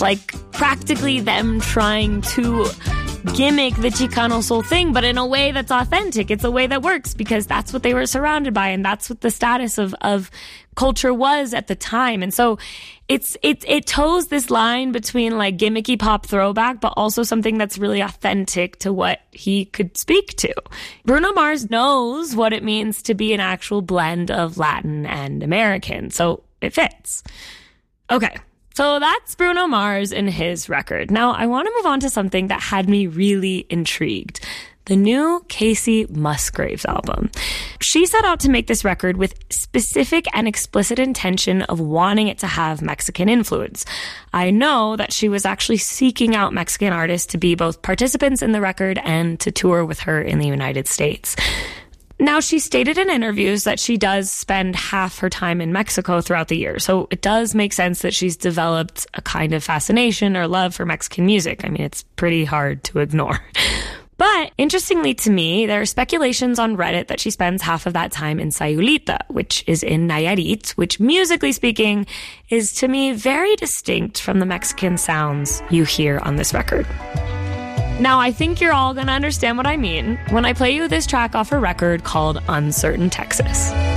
like practically them trying to gimmick the Chicano soul thing, but in a way that's authentic. It's a way that works because that's what they were surrounded by, and that's what the status of culture was at the time. And so it toes this line between like gimmicky pop throwback, but also something that's really authentic to what he could speak to. Bruno Mars knows what it means to be an actual blend of Latin and American, so it fits. Okay. So that's Bruno Mars and his record. Now, I want to move on to something that had me really intrigued. The new Kacey Musgraves album. She set out to make this record with specific and explicit intention of wanting it to have Mexican influence. I know that she was actually seeking out Mexican artists to be both participants in the record and to tour with her in the United States. Now, she stated in interviews that she does spend half her time in Mexico throughout the year, so it does make sense that she's developed a kind of fascination or love for Mexican music. I mean, it's pretty hard to ignore. But interestingly to me, there are speculations on Reddit that she spends half of that time in Sayulita, which is in Nayarit, which musically speaking is to me very distinct from the Mexican sounds you hear on this record. Now, I think you're all going to understand what I mean when I play you this track off her record called Uncertain Texas.